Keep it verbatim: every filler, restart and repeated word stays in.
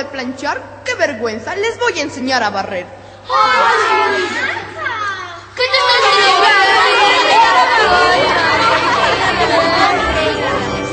planchar? ¡Qué vergüenza! Les voy a enseñar a barrer. ¡Ay,